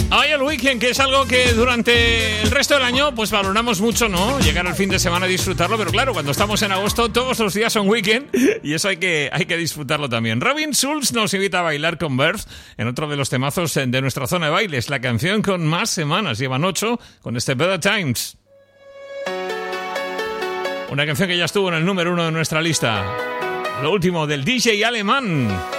Hay el weekend, que es algo que durante el resto del año pues valoramos mucho, ¿no? Llegar al fin de semana y disfrutarlo, pero claro, cuando estamos en agosto todos los días son weekend y eso hay que disfrutarlo también. Robin Schulz nos invita a bailar con Birth en otro de los temazos de nuestra zona de bailes, la canción con más semanas, llevan 8 con este Better Times. Una canción que ya estuvo en el número 1 de nuestra lista. Lo último del DJ alemán.